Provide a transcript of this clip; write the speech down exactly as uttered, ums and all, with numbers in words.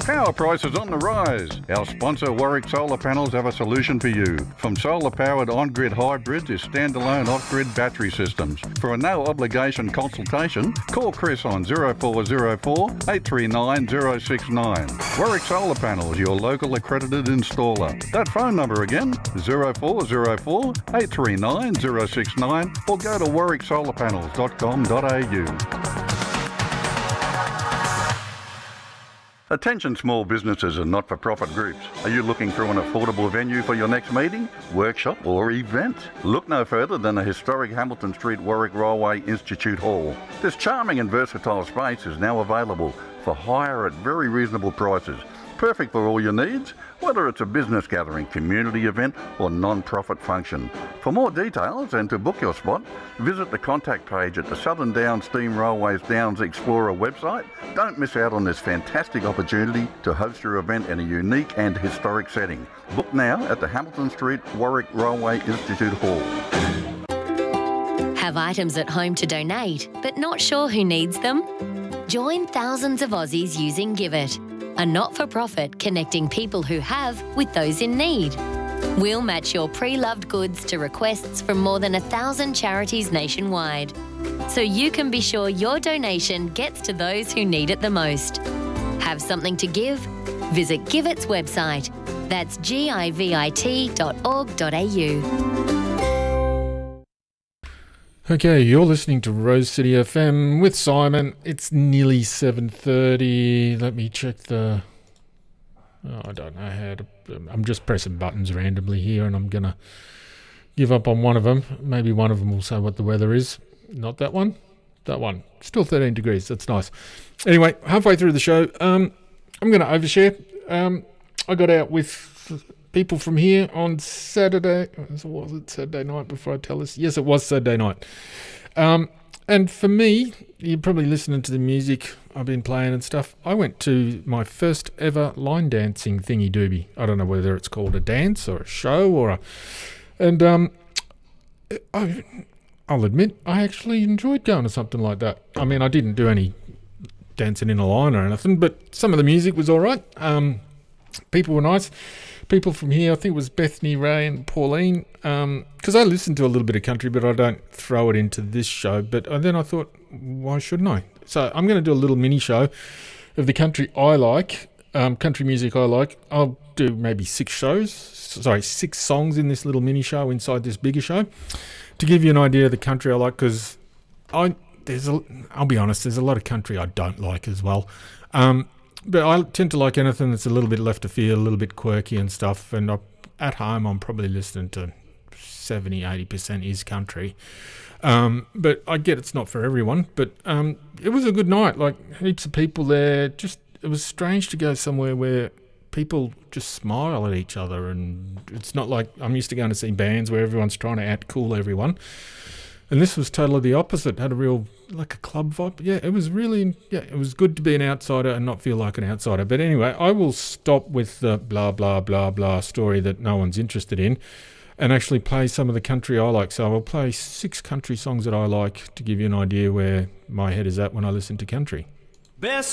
Power prices on the rise. Our sponsor Warwick Solar Panels have a solution for you. From solar-powered on-grid hybrids to standalone off-grid battery systems. For a no-obligation consultation, call Chris on zero four zero four, eight three nine, zero six nine. Warwick Solar Panels, your local accredited installer. That phone number again, zero four zero four, eight three nine, zero six nine, or go to warwick solar panels dot com dot a u. Attention small businesses and not-for-profit groups. Are you looking for an affordable venue for your next meeting, workshop or event? Look no further than the historic Hamilton Street Warwick Railway Institute Hall. This charming and versatile space is now available for hire at very reasonable prices. Perfect for all your needs, whether it's a business gathering, community event or non-profit function. For more details and to book your spot, visit the contact page at the Southern Downs Steam Railways Downs Explorer website. Don't miss out on this fantastic opportunity to host your event in a unique and historic setting. Book now at the Hamilton Street Warwick Railway Institute Hall. Have items at home to donate, but not sure who needs them? Join thousands of Aussies using Give It, a not-for-profit connecting people who have with those in need. We'll match your pre-loved goods to requests from more than a thousand charities nationwide, so you can be sure your donation gets to those who need it the most. Have something to give? Visit Give It's website. That's givit dot org dot a u. Okay, you're listening to Rose City F M with Simon. It's nearly seven thirty. Let me check the... Oh, I don't know how to... I'm just pressing buttons randomly here and I'm going to give up on one of them. Maybe one of them will say what the weather is. Not that one. That one. Still thirteen degrees. That's nice. Anyway, halfway through the show, um, I'm going to overshare. Um, I got out with people from here on Saturday. Was it Saturday night before I tell this? Yes, it was Saturday night. Um, and for me, you're probably listening to the music I've been playing and stuff. I went to my first ever line dancing thingy doobie. I don't know whether it's called a dance or a show or a... And um, I, I'll admit, I actually enjoyed going to something like that. I mean, I didn't do any dancing in a line or anything, but some of the music was all right. Um, people were nice. People from here, I think it was Bethany, Ray and Pauline, because um, I listen to a little bit of country, but I don't throw it into this show. But and then I thought, why shouldn't I? So I'm going to do a little mini show of the country I like, um, country music I like. I'll do maybe six shows, sorry, six songs in this little mini show inside this bigger show to give you an idea of the country I like, because I, there's a, I'll be honest, there's a lot of country I don't like as well. Um, But I tend to like anything that's a little bit left of field, a little bit quirky and stuff. And I, at home, I'm probably listening to seventy, eighty percent is country. Um, but I get it's not for everyone. But um, it was a good night. Like, heaps of people there. Just it was strange to go somewhere where people just smile at each other. And it's not like I'm used to going to see bands where everyone's trying to out-cool everyone. And this was totally the opposite. Had a real, like a club vibe. Yeah, it was really, yeah, it was good to be an outsider and not feel like an outsider. But anyway, I will stop with the blah, blah, blah, blah story that no one's interested in and actually play some of the country I like. So I'll play six country songs that I like to give you an idea where my head is at when I listen to country. Best